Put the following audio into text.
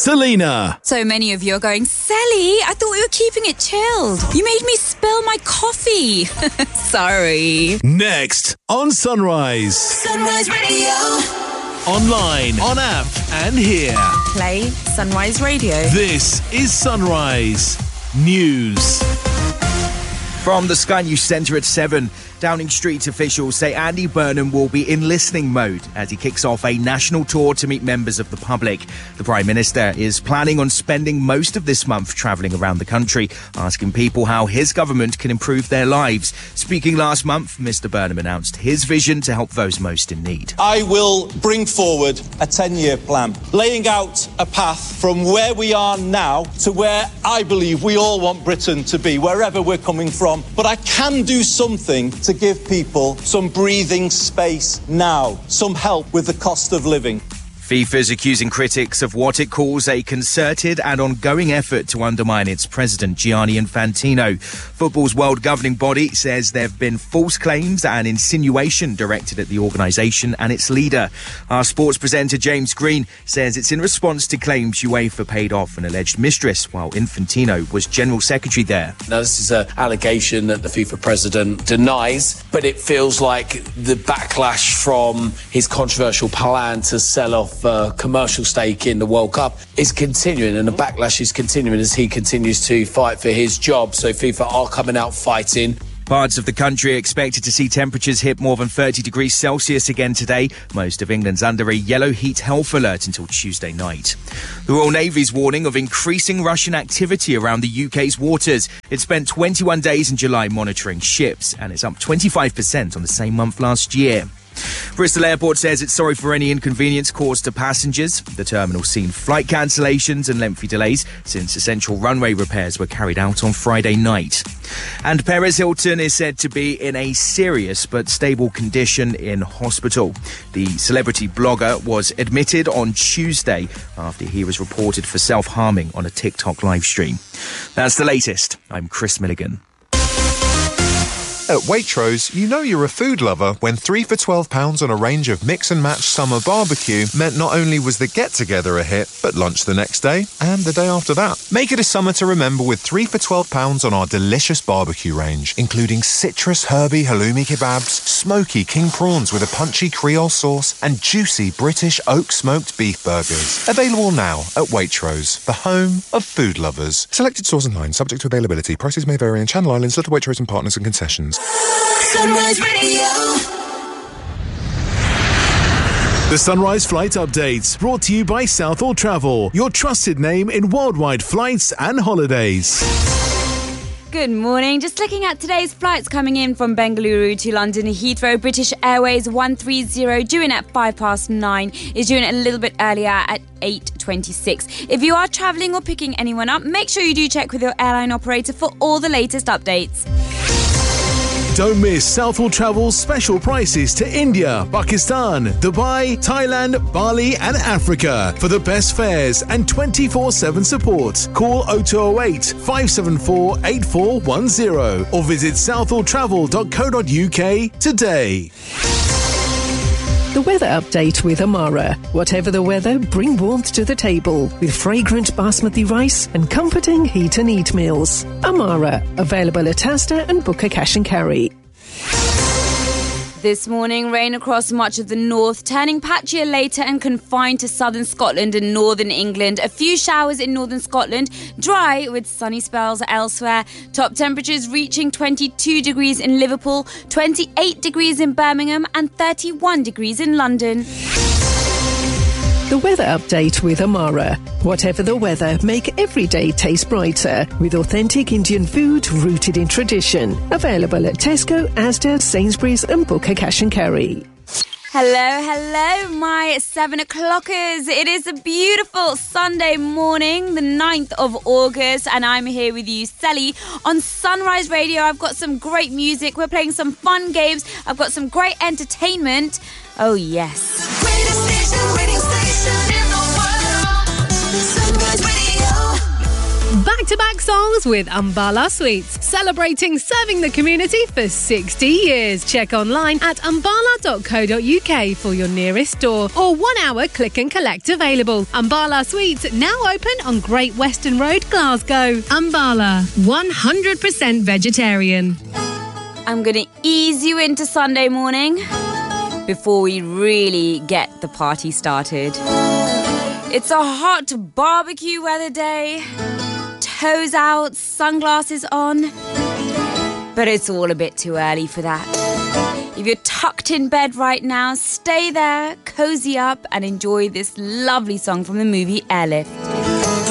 Selena. So many of you are going, Sally, I thought we were keeping it chilled. You made me spill my coffee. Sorry. Next on Sunrise. Sunrise Radio. Online, on app, and here. Play Sunrise Radio. This is Sunrise News. From the Sky News Centre at 7, Downing Street officials say Andy Burnham will be in listening mode as he kicks off a national tour to meet members of the public. The Prime Minister is planning on spending most of this month travelling around the country, asking people how his government can improve their lives. Speaking last month, Mr Burnham announced his vision to help those most in need. I will bring forward a 10-year plan, laying out a path from where we are now to where I believe we all want Britain to be, wherever we're coming from. But I can do something to give people some breathing space now, some help with the cost of living. FIFA's accusing critics of what it calls a concerted and ongoing effort to undermine its president, Gianni Infantino. Football's world governing body says there have been false claims and insinuation directed at the organisation and its leader. Our sports presenter, James Green, says it's in response to claims UEFA paid off an alleged mistress while Infantino was general secretary there. Now, this is an allegation that the FIFA president denies, but it feels like the backlash from his controversial plan to sell off commercial stake in the World Cup is continuing, and the backlash is continuing as he continues to fight for his job. So FIFA are coming out fighting. Parts of the country are expected to see temperatures hit more than 30 degrees Celsius again today. Most of England's under a yellow heat health alert until Tuesday night. The Royal Navy's warning of increasing Russian activity around the UK's waters. It spent 21 days in July monitoring ships, and it's up 25% on the same month last year. Bristol Airport says it's sorry for any inconvenience caused to passengers. The terminal's seen flight cancellations and lengthy delays since essential runway repairs were carried out on Friday night. And Perez Hilton is said to be in a serious but stable condition in hospital. The celebrity blogger was admitted on Tuesday after he was reported for self-harming on a TikTok live stream. That's the latest. I'm Chris Milligan. At Waitrose, you know you're a food lover when 3 for £12 on a range of mix and match summer barbecue meant not only was the get-together a hit, but lunch the next day and the day after that. Make it a summer to remember with 3 for £12 on our delicious barbecue range, including citrus herby halloumi kebabs, smoky king prawns with a punchy Creole sauce, and juicy British oak smoked beef burgers. Available now at Waitrose, the home of food lovers. Selected stores online, subject to availability. Prices may vary in Channel Islands, Little Waitrose and Partners and concessions. Sunrise Radio. The Sunrise Flight Updates, brought to you by Southall Travel, your trusted name in worldwide flights and holidays. Good morning. Just looking at today's flights coming in from Bengaluru to London Heathrow. British Airways 130 due in at 9:05 is due in a little bit earlier at 8:26. If you are travelling or picking anyone up, make sure you do check with your airline operator for all the latest updates. Don't miss Southall Travel's special prices to India, Pakistan, Dubai, Thailand, Bali and Africa. For the best fares and 24/7 support, call 0208 574 8410 or visit southalltravel.co.uk today. The weather update with Amara. Whatever the weather, bring warmth to the table with fragrant basmati rice and comforting heat and eat meals. Amara, available at Asda and Booker Cash and Carry. This morning, rain across much of the north, turning patchier later and confined to southern Scotland and northern England. A few showers in northern Scotland, dry with sunny spells elsewhere. Top temperatures reaching 22 degrees in Liverpool, 28 degrees in Birmingham and 31 degrees in London. The weather update with Amara. Whatever the weather, make every day taste brighter with authentic Indian food rooted in tradition. Available at Tesco, Asda, Sainsbury's and Booker Cash and Carry. Hello, my 7 o'clockers. It is a beautiful Sunday morning, the 9th of August, and I'm here with you, Sally, on Sunrise Radio. I've got some great music. We're playing some fun games. I've got some great entertainment. Oh, yes. Radio station in the world. Sunrise Radio. Back-to-back songs with Ambala Sweets, celebrating serving the community for 60 years. Check online at ambala.co.uk for your nearest store or 1 hour click and collect available. Ambala Sweets now open on Great Western Road, Glasgow. Ambala, 100% vegetarian. I'm going to ease you into Sunday morning before we really get the party started. It's a hot barbecue weather day. Toes out, sunglasses on. But it's all a bit too early for that. If you're tucked in bed right now, stay there, cozy up and enjoy this lovely song from the movie Airlift.